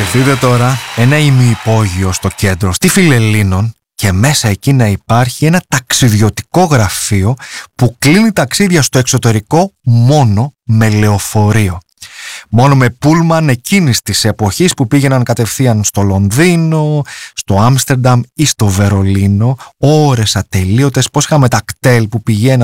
Σκεφτείτε τώρα ένα ημιυπόγειο στο κέντρο, στη Φιλελλήνων, και μέσα εκεί να υπάρχει ένα ταξιδιωτικό γραφείο που κλείνει ταξίδια στο εξωτερικό μόνο με λεωφορείο. Μόνο με πούλμαν εκείνης της εποχής που πήγαιναν κατευθείαν στο Λονδίνο, στο Άμστερνταμ ή στο Βερολίνο, ώρες ατελείωτες. Πώς είχαμε τα κτέλ που πηγαίναν